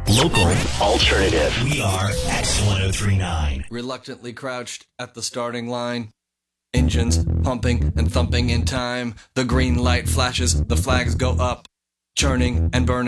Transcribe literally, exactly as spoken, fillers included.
Local. Alternative. We are X ten thirty-nine. Reluctantly crouched at the starting line. Engines pumping and thumping in time. The green light flashes, the flags go up. Churning and burning.